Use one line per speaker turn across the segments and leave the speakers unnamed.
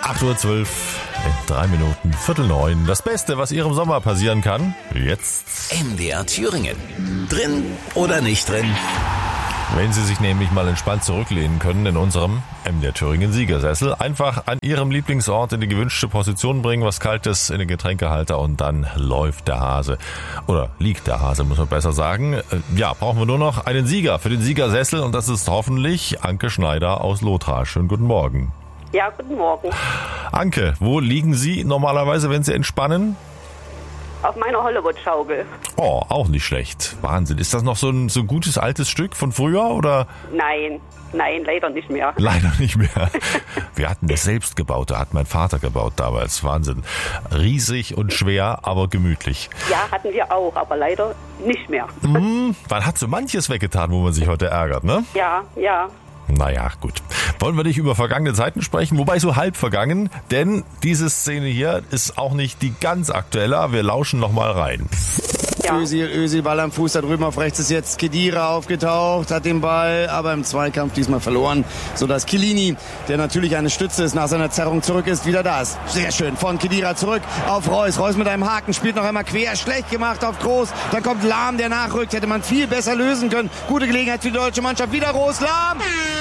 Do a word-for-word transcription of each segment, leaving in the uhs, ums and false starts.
acht Uhr zwölf, in drei Minuten, Viertel neun. Das Beste, was Ihrem Sommer passieren kann, jetzt.
M D R Thüringen. Drin oder nicht drin?
Wenn Sie sich nämlich mal entspannt zurücklehnen können in unserem M D R Thüringen Siegersessel, einfach an Ihrem Lieblingsort in die gewünschte Position bringen, was Kaltes in den Getränkehalter und dann läuft der Hase. Oder liegt der Hase, muss man besser sagen. Ja, brauchen wir nur noch einen Sieger für den Siegersessel und das ist hoffentlich Anke Schneider aus Lothar. Schönen guten Morgen.
Ja, guten Morgen.
Anke, wo liegen Sie normalerweise, wenn Sie entspannen?
Auf meiner Hollywood-Schaukel.
Oh, auch nicht schlecht. Wahnsinn. Ist das noch so ein, so ein gutes altes Stück von früher, oder?
Nein, nein, leider nicht mehr.
Leider nicht mehr. Wir hatten das selbst gebaut, da hat mein Vater gebaut damals. Wahnsinn. Riesig und schwer, aber gemütlich.
Ja, hatten wir auch, aber leider nicht mehr.
Hm, man hat so manches weggetan, wo man sich heute ärgert, ne?
Ja, ja.
Naja, gut. Wollen wir nicht über vergangene Zeiten sprechen? Wobei so halb vergangen, denn diese Szene hier ist auch nicht die ganz aktuelle. Wir lauschen noch mal rein.
Ja.
Özil, Özil, Ball am Fuß, da drüben auf rechts ist jetzt Khedira aufgetaucht, hat den Ball, aber im Zweikampf diesmal verloren, sodass Chiellini, der natürlich eine Stütze ist, nach seiner Zerrung zurück ist, wieder da ist. Sehr schön, von Khedira zurück auf Reus. Reus mit einem Haken, spielt noch einmal quer, schlecht gemacht auf Groß. Dann kommt Lahm, der nachrückt, hätte man viel besser lösen können. Gute Gelegenheit für die deutsche Mannschaft, wieder Groß, Lahm!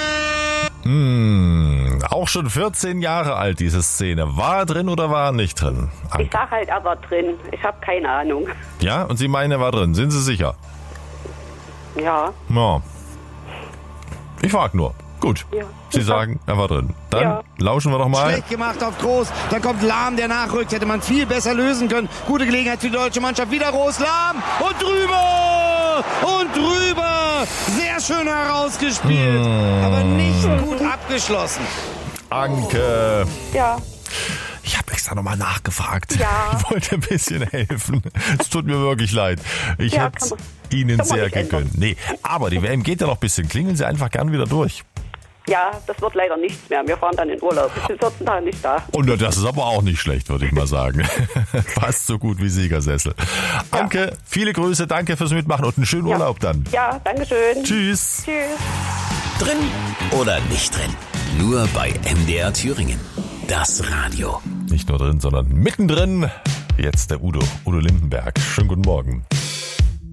Hm, auch schon vierzehn Jahre alt, diese Szene. War er drin oder war er nicht drin? Anke.
Ich sag halt, er war drin. Ich habe keine Ahnung.
Ja, und Sie meinen, er war drin. Sind Sie sicher?
Ja.
Ja. Ich frag nur. Gut.
Ja.
Sie sagen, er war drin. Dann
Ja.
lauschen wir doch mal.
Schlecht gemacht auf Groß. Dann kommt Lahm, der nachrückt. Hätte man viel besser lösen können. Gute Gelegenheit für die deutsche Mannschaft. Wieder Groß, Lahm. Und drüber. Und drüber. Sehr schön herausgespielt.
Hm.
Aber nicht gut abgeschlossen.
Anke.
Ja.
Ich habe extra nochmal nachgefragt.
Ja.
Ich wollte ein bisschen helfen. Es tut mir wirklich leid. Ich
Ja,
hätte
kann man-
Ihnen
kann man
sehr
nicht ändern.
gegönnt. Nee, aber die W M geht ja noch ein bisschen. Klingeln Sie einfach gern wieder durch.
Ja, das wird leider nichts mehr. Wir fahren dann in Urlaub. Ich bin vierzehn Tage nicht da.
Und das ist aber auch nicht schlecht, würde ich mal sagen. Fast so gut wie Siegersessel. Anke, viele Grüße, danke fürs Mitmachen und einen schönen
Ja.
Urlaub dann.
Ja, danke schön.
Tschüss.
Tschüss.
Drin oder nicht drin? Nur bei M D R Thüringen. Das Radio.
Nicht nur drin, sondern mittendrin. Jetzt der Udo, Udo Lindenberg. Schönen guten Morgen.